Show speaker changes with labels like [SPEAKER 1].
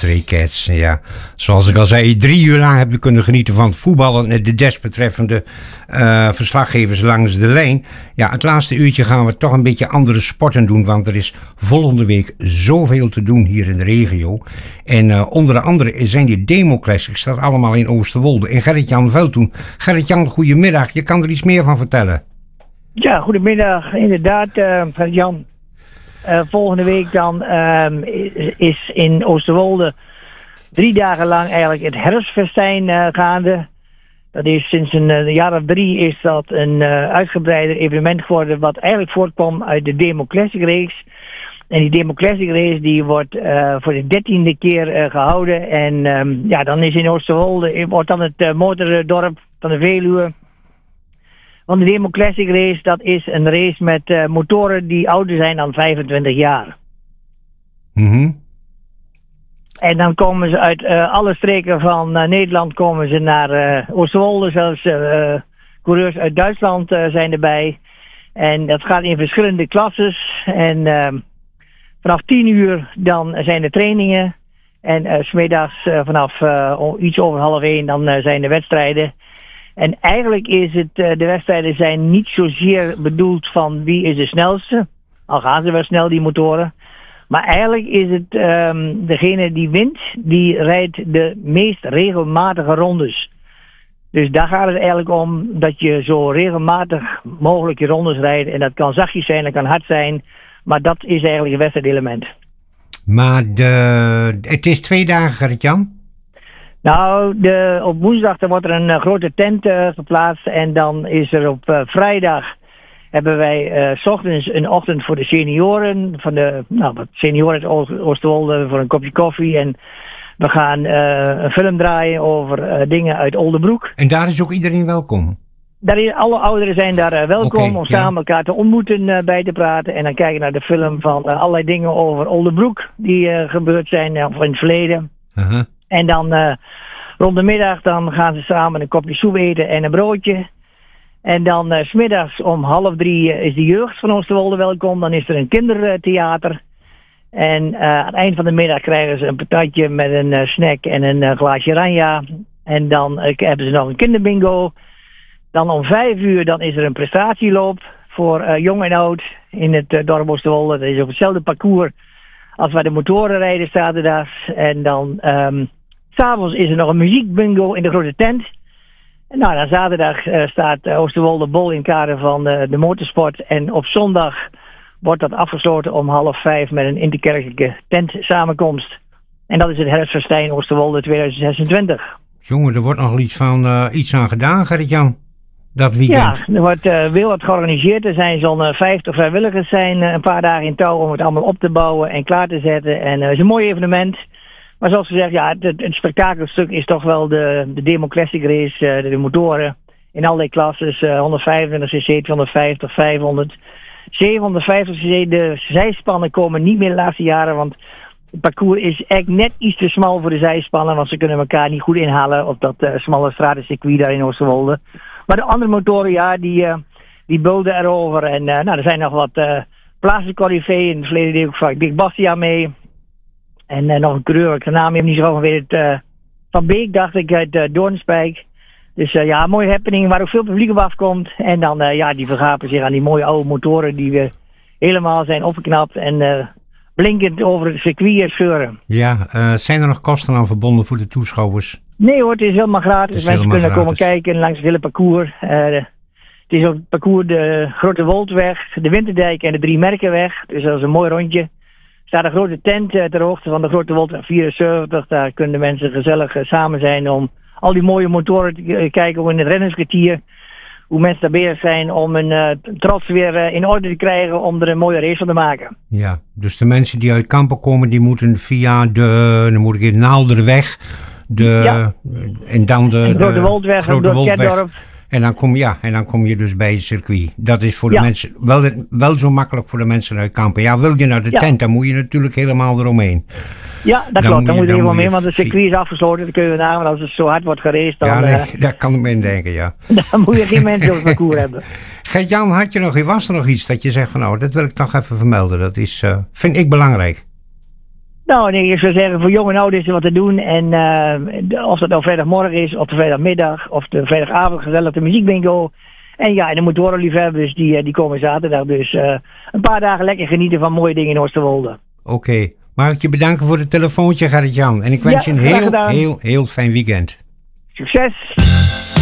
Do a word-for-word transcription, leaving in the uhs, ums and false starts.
[SPEAKER 1] Stray Cats, ja. Zoals ik al zei, drie uur lang heb je kunnen genieten van het voetballen en de desbetreffende uh, verslaggevers langs de lijn. Ja, het laatste uurtje gaan we toch een beetje andere sporten doen, want er is volgende week zoveel te doen hier in de regio. En uh, onder andere zijn die Democlassics, dat allemaal in Oosterwolde. En Gerrit-Jan Veldhoen. Gerrit-Jan, goedemiddag. Je kan er iets meer van vertellen.
[SPEAKER 2] Ja, goedemiddag. Inderdaad, uh, Gerrit-Jan. Uh, volgende week dan uh, is in Oosterwolde drie dagen lang eigenlijk het herfstfestijn uh, gaande. Dat is sinds een uh, jaar of drie is dat een uh, uitgebreider evenement geworden wat eigenlijk voortkwam uit de Demo Classic Race. En die Demo Classic Race die wordt uh, voor de dertiende keer uh, gehouden. En um, ja, dan is in Oosterwolde wordt dan het uh, motordorp van de Veluwe. Want de Demo Classic Race, dat is een race met uh, motoren die ouder zijn dan vijfentwintig jaar.
[SPEAKER 1] Mm-hmm.
[SPEAKER 2] En dan komen ze uit uh, alle streken van uh, Nederland komen ze naar uh, Oosterwolde. Zelfs uh, coureurs uit Duitsland uh, zijn erbij. En dat gaat in verschillende klasses. En uh, vanaf tien uur dan zijn de trainingen. En uh, 's middags uh, vanaf uh, iets over half één dan uh, zijn de wedstrijden. En eigenlijk is het, uh, de wedstrijden zijn niet zozeer bedoeld van wie is de snelste. Al gaan ze wel snel, die motoren. Maar eigenlijk is het um, degene die wint, die rijdt de meest regelmatige rondes. Dus daar gaat het eigenlijk om dat je zo regelmatig mogelijk je rondes rijdt. En dat kan zachtjes zijn, dat kan hard zijn. Maar dat is eigenlijk het wedstrijdelement.
[SPEAKER 1] Maar de, het is twee dagen, Gerrit-Jan?
[SPEAKER 2] Nou, de, op woensdag dan wordt er een uh, grote tent uh, geplaatst. En dan is er op uh, vrijdag hebben wij uh, 's ochtends een ochtend voor de senioren. Van de nou, wat senioren uit Oost- Oosterwolde voor een kopje koffie. En we gaan uh, een film draaien over uh, dingen uit Oldebroek.
[SPEAKER 1] En daar is ook iedereen welkom?
[SPEAKER 2] Daar is, alle ouderen zijn daar uh, welkom
[SPEAKER 1] okay,
[SPEAKER 2] om
[SPEAKER 1] ja.
[SPEAKER 2] samen elkaar te ontmoeten, uh, bij te praten. En dan kijken naar de film van uh, allerlei dingen over Oldebroek die uh, gebeurd zijn uh, in het verleden.
[SPEAKER 1] Uh-huh.
[SPEAKER 2] En dan uh, rond de middag dan gaan ze samen een kopje soep eten en een broodje. En dan uh, 's middags om half drie uh, is de jeugd van Oosterwolde welkom. Dan is er een kindertheater. En uh, aan het eind van de middag krijgen ze een patatje met een uh, snack en een uh, glaasje ranja. En dan uh, hebben ze nog een kinderbingo. Dan om vijf uur dan is er een prestatieloop voor uh, jong en oud in het uh, dorp Oosterwolde. Dat is op hetzelfde parcours als waar de motoren rijden zaterdags. En dan um, 's avonds is er nog een muziekbingo in de grote tent. En nou, dan zaterdag uh, staat uh, Oosterwolde bol in het kader van uh, de motorsport. En op zondag wordt dat afgesloten om half vijf met een interkerkelijke tentsamenkomst. En dat is het herfstfestijn Oosterwolde tweeduizend zesentwintig.
[SPEAKER 1] Jongen, er wordt nog iets, van, uh, iets aan gedaan, Gerrit-Jan. Dat weekend.
[SPEAKER 2] Ja, er wordt uh, veel wat georganiseerd. Er zijn zo'n uh, vijftig vrijwilligers zijn uh, een paar dagen in touw om het allemaal op te bouwen en klaar te zetten. En uh, het is een mooi evenement. Maar zoals gezegd, ja, het, het spektakelstuk is toch wel de, de Demo Classic Race, uh, de, de motoren in allerlei klasses. Uh, honderdvijfentwintig cc, tweehonderdvijftig, vijfhonderd. zevenhonderdvijftig cc, de zijspannen komen niet meer de laatste jaren, want het parcours is echt net iets te smal voor de zijspannen, want ze kunnen elkaar niet goed inhalen op dat uh, smalle stratencircuit daar in Oosterwolde. Maar de andere motoren, ja, die, uh, die bulden erover. En uh, nou, er zijn nog wat uh, plaatselijke corrivee. In het verleden deed ik vaak Dick Bastiaan mee. En uh, nog een coureur, ik de naam heb niet zo van weet. Uh, van Beek, dacht ik, uit uh, Doornspijk. Dus uh, ja, een mooie happening waar ook veel publiek op afkomt. En dan, uh, ja, die vergapen zich aan die mooie oude motoren die weer helemaal zijn opgeknapt. En uh, blinkend over het circuit scheuren.
[SPEAKER 1] Ja, uh, zijn er nog kosten aan verbonden voor de toeschouwers?
[SPEAKER 2] Nee hoor, het is helemaal gratis.
[SPEAKER 1] Is
[SPEAKER 2] Mensen
[SPEAKER 1] helemaal
[SPEAKER 2] kunnen
[SPEAKER 1] gratis.
[SPEAKER 2] komen kijken langs het hele parcours. Uh, de, het is ook het parcours de Grote Woldweg, de Winterdijk en de Drie Merkenweg. Dus dat is een mooi rondje. Er staat een grote tent uh, ter hoogte van de Grote Woldweg vierenzeventig. Daar kunnen mensen gezellig uh, samen zijn om al die mooie motoren te uh, kijken. Hoe in het rennerskwartier. Hoe mensen daar bezig zijn om hun uh, trots weer uh, in orde te krijgen om er een mooie race van te maken.
[SPEAKER 1] Ja, dus de mensen die uit Kampen komen, die moeten via de, dan moet ik in Naalderweg, de,
[SPEAKER 2] Ja.
[SPEAKER 1] en dan de,
[SPEAKER 2] de Grote
[SPEAKER 1] de
[SPEAKER 2] Woldweg,
[SPEAKER 1] Grote
[SPEAKER 2] door
[SPEAKER 1] Woldweg.
[SPEAKER 2] Kerkdorp.
[SPEAKER 1] En dan kom, ja, en dan kom je dus bij het circuit. Dat is voor de
[SPEAKER 2] Ja.
[SPEAKER 1] mensen wel, wel zo makkelijk voor de mensen uit Kampen. Ja, wil je naar de
[SPEAKER 2] Ja.
[SPEAKER 1] tent, dan moet je natuurlijk helemaal eromheen.
[SPEAKER 2] Ja, dat
[SPEAKER 1] Dan
[SPEAKER 2] klopt.
[SPEAKER 1] moet
[SPEAKER 2] Dan
[SPEAKER 1] je-
[SPEAKER 2] moet je
[SPEAKER 1] dan
[SPEAKER 2] er wel
[SPEAKER 1] moet
[SPEAKER 2] mee,
[SPEAKER 1] je
[SPEAKER 2] want het
[SPEAKER 1] vi-
[SPEAKER 2] circuit is afgesloten. Dan kun je namen als het zo hard wordt geraced, dan,
[SPEAKER 1] Ja, nee,
[SPEAKER 2] uh,
[SPEAKER 1] daar kan ik me in denken, ja.
[SPEAKER 2] dan moet je geen mensen op het parcours hebben.
[SPEAKER 1] Gert-Jan, had je nog, was er nog iets dat je zegt van nou, dat wil ik toch even vermelden. Dat is, uh, vind ik belangrijk.
[SPEAKER 2] Nou, nee, ik zou zeggen, voor jong en oud is er wat te doen. En uh, of dat nou vrijdagmorgen is, of de vrijdagmiddag, of de vrijdagavond gezellig de muziekbingo. En ja, en de motorenliefhebbers, die, die komen zaterdag. Dus uh, een paar dagen lekker genieten van mooie dingen in Oosterwolde.
[SPEAKER 1] Oké. Okay. Mag ik je bedanken voor het telefoontje, Gerrit-Jan. En ik wens
[SPEAKER 2] ja,
[SPEAKER 1] je een heel, heel, heel fijn weekend.
[SPEAKER 2] Succes!